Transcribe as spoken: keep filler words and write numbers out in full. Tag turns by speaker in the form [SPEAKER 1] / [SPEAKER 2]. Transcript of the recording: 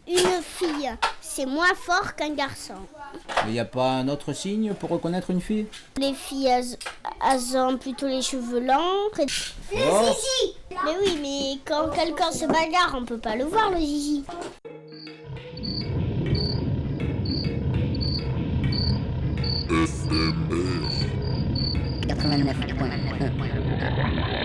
[SPEAKER 1] Une fille, c'est moins fort qu'un garçon.
[SPEAKER 2] Il n'y a pas un autre signe pour reconnaître une fille?
[SPEAKER 1] Les filles, elles, elles ont plutôt les cheveux longs. Et... Le
[SPEAKER 2] Oh.
[SPEAKER 1] zizi. Mais oui, mais quand quelqu'un se bagarre, on peut pas le voir, le zizi.
[SPEAKER 3] quatre-vingt-neuf point un